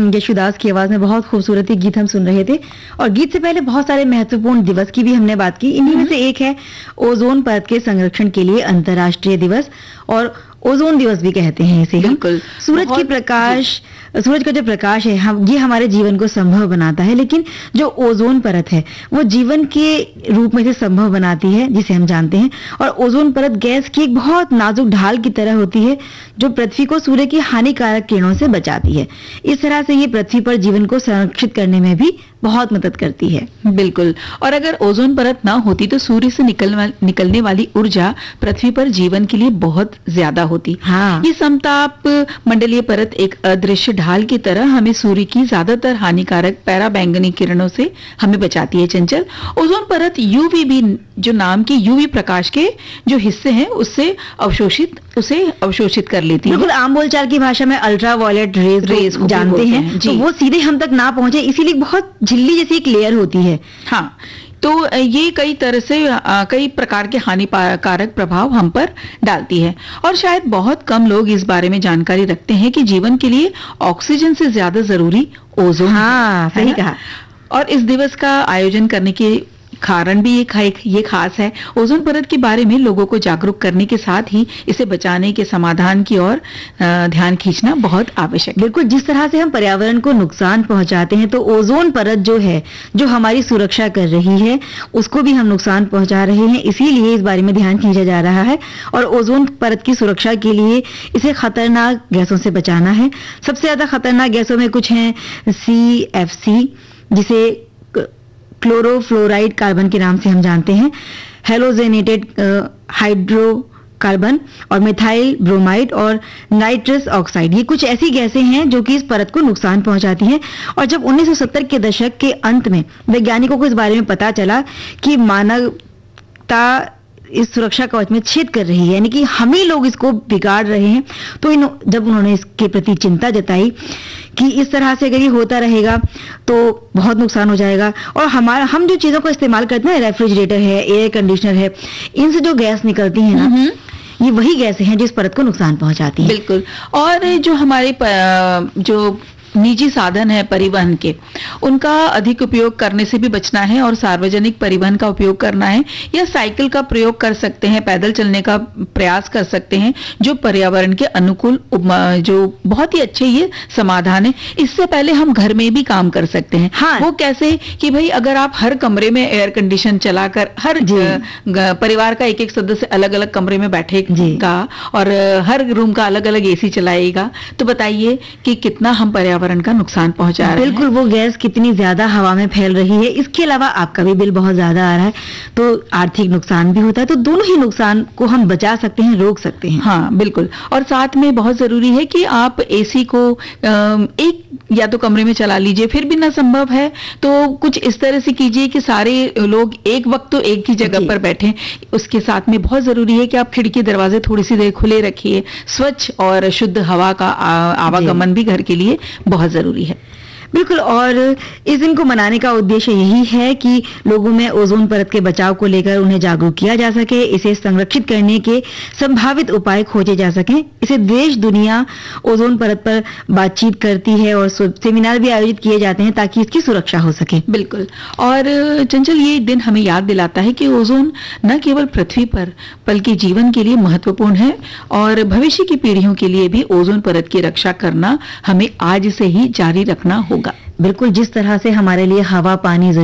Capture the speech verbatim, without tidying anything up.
यशुदास की आवाज में बहुत खूबसूरत ही गीत हम सुन रहे थे। और गीत से पहले बहुत सारे महत्वपूर्ण दिवस की भी हमने बात की। इन्हीं में से एक है ओजोन परत के संरक्षण के लिए अंतर्राष्ट्रीय दिवस, और ओजोन दिवस भी कहते हैं इसे। बिल्कुल, सूरज की प्रकाश सूरज का जो प्रकाश है हम ये हमारे जीवन को संभव बनाता है, लेकिन जो ओजोन परत है वो जीवन के रूप में से संभव बनाती है, जिसे हम जानते हैं। और ओजोन परत गैस की एक बहुत नाजुक ढाल की तरह होती है जो पृथ्वी को सूर्य की हानिकारक किरणों से बचाती है। इस तरह से ये पृथ्वी पर जीवन को संरक्षित करने में भी बहुत मदद करती है। बिल्कुल, और अगर ओजोन परत ना होती तो सूर्य से निकल वा, निकलने वाली ऊर्जा पृथ्वी पर जीवन के लिए बहुत ज्यादा होती। हाँ। ये समताप मंडलीय परत एक अदृश्य ढाल की तरह हमें सूर्य की ज्यादातर हानिकारक पैराबैंगनी किरणों से हमें बचाती है। चंचल, ओजोन परत यूवी बी जो नाम की यूवी प्रकाश के जो हिस्से हैं उससे अवशोषित उसे अवशोषित कर लेती है। बिल्कुल, आम बोलचाल की भाषा में अल्ट्रा वायलेट रेज रेज को जानते हैं, हैं, तो वो सीधे हम तक ना पहुंचे, इसीलिए बहुत झिल्ली जैसी एक लेयर होती है। हाँ, तो ये कई तरह से कई प्रकार के हानिकारक प्रभाव हम पर डालती है, और शायद बहुत कम लोग इस बारे में जानकारी रखते हैं कि जीवन के लिए ऑक्सीजन से ज्यादा जरूरी ओजोन। हाँ, सही कहा। और इस दिवस का आयोजन करने के कारण भी एक, एक ये खास है। ओजोन परत के बारे में लोगों को जागरूक करने के साथ ही इसे बचाने के समाधान की ओर ध्यान खींचना बहुत आवश्यक है। बिल्कुल, जिस तरह से हम पर्यावरण को नुकसान पहुंचाते हैं, तो ओजोन परत जो है जो हमारी सुरक्षा कर रही है उसको भी हम नुकसान पहुंचा रहे हैं। इसीलिए इस बारे में ध्यान खींचा जा रहा है, और ओजोन परत की सुरक्षा के लिए इसे खतरनाक गैसों से बचाना है। सबसे ज्यादा खतरनाक गैसों में कुछ हैं सी एफ सी, जिसे क्लोरोफ्लोराइड कार्बन के नाम से हम जानते हैं, हेलोजेनेटेड हाइड्रोकार्बन और मिथाइल ब्रोमाइड और नाइट्रस ऑक्साइड। ये कुछ ऐसी गैसें हैं जो कि इस परत को नुकसान पहुंचाती हैं। और जब उन्नीस सौ सत्तर के दशक के अंत में वैज्ञानिकों को इस बारे में पता चला कि मानवता इस सुरक्षा कवच में छेद कर रही है, यानी कि हम ही लोग इसको बिगाड़ रहे हैं, तो इन जब उन्होंने इसके प्रति चिंता जताई कि इस तरह से अगर ये होता रहेगा तो बहुत नुकसान हो जाएगा। और हमारा हम जो चीजों को इस्तेमाल करते हैं, रेफ्रिजरेटर है, एयर कंडीशनर है, इनसे जो गैस निकलती है ना, ये वही गैसें हैं जो इस परत को नुकसान पहुंचाती है। बिल्कुल, और जो हमारे जो निजी साधन है परिवहन के, उनका अधिक उपयोग करने से भी बचना है, और सार्वजनिक परिवहन का उपयोग करना है, या साइकिल का प्रयोग कर सकते हैं, पैदल चलने का प्रयास कर सकते हैं, जो पर्यावरण के अनुकूल, जो बहुत ही अच्छे ये समाधान है। इससे पहले हम घर में भी काम कर सकते हैं। हाँ। वो कैसे कि भाई अगर आप हर कमरे में एयर कंडीशन चलाकर हर परिवार का एक एक सदस्य अलग अलग कमरे में बैठेगा और हर रूम का अलग अलग एसी चलाएगा, तो बताइए कि कितना हम पर्यावरण का नुकसान पहुंचा रहे हैं। बिल्कुल, वो गैस कितनी ज्यादा हवा में फैल रही है। इसके अलावा आपका भी बिल बहुत ज्यादा आ रहा है, तो आर्थिक नुकसान भी होता है। तो दोनों ही नुकसान को हम बचा सकते हैं, रोक सकते हैं। हाँ, बिल्कुल, और साथ में बहुत जरूरी है कि आप एसी को एक या तो कमरे में चला लीजिए, फिर भी ना संभव है तो कुछ इस तरह से कीजिए कि सारे लोग एक वक्त तो एक ही जगह पर बैठें। उसके साथ में बहुत जरूरी है कि आप खिड़की दरवाजे थोड़ी सी देर खुले रखिए। स्वच्छ और शुद्ध हवा का आवागमन भी घर के लिए बहुत जरूरी है। बिल्कुल, और इस दिन को मनाने का उद्देश्य यही है कि लोगों में ओजोन परत के बचाव को लेकर उन्हें जागरूक किया जा सके, इसे संरक्षित करने के संभावित उपाय खोजे जा सकें। इसे देश दुनिया ओजोन परत पर बातचीत करती है, और सेमिनार भी आयोजित किए जाते हैं ताकि इसकी सुरक्षा हो सके। बिल्कुल, और चंचल, ये दिन हमें याद दिलाता है कि ओजोन न केवल पृथ्वी पर बल्कि जीवन के लिए महत्वपूर्ण है, और भविष्य की पीढ़ियों के लिए भी ओजोन परत की रक्षा करना हमें आज से ही जारी रखना होगा। बिल्कुल, जिस तरह से हमारे लिए हवा, पानी